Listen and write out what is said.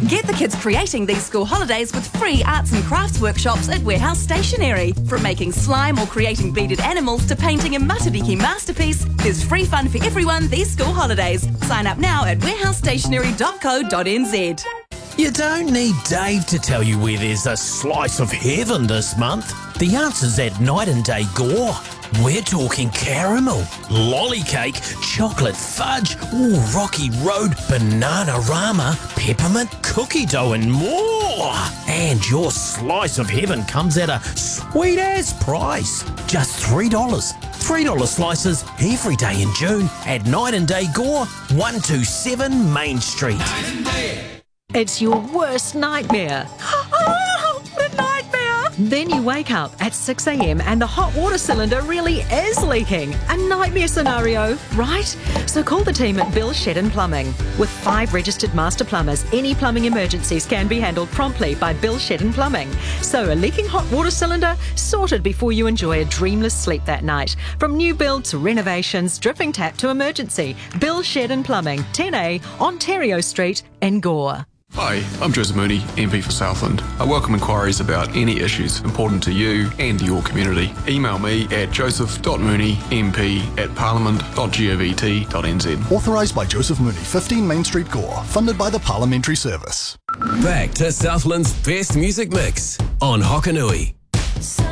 Get the kids creating these school holidays with free arts and crafts workshops at Warehouse Stationery. From making slime or creating beaded animals to painting a Matariki masterpiece, there's free fun for everyone these school holidays. Sign up now at warehousestationery.co.nz. You don't need Dave to tell you where there's a slice of heaven this month. The answer's at Night and Day Gore. We're talking caramel, lolly cake, chocolate fudge, Rocky Road, Bananarama, peppermint, cookie dough and more. And your slice of heaven comes at a sweet-ass price. Just $3. $3 slices every day in June at Night and Day Gore, 127 Main Street. It's your worst nightmare. Oh, the nightmare! Then you wake up at 6 a.m. and the hot water cylinder really is leaking. A nightmare scenario, right? So call the team at Bill Shedden Plumbing. With 5 registered master plumbers, any plumbing emergencies can be handled promptly by Bill Shedden Plumbing. So a leaking hot water cylinder sorted before you enjoy a dreamless sleep that night. From new build to renovations, dripping tap to emergency. Bill Shedden Plumbing, 10A, Ontario Street in Gore. Hi, I'm Joseph Mooney, MP for Southland. I welcome inquiries about any issues important to you and your community. Email me at joseph.mooney@parliament.govt.nz. Authorised by Joseph Mooney, 15 Main Street, Gore. Funded by the Parliamentary Service. Back to Southland's best music mix on Hokanui.